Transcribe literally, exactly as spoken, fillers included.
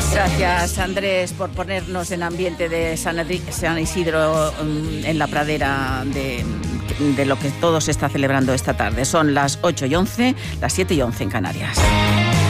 Gracias, Andrés, por ponernos en ambiente de San Isidro en la pradera de, de lo que todo se está celebrando esta tarde. Son las ocho y once, las siete y once en Canarias.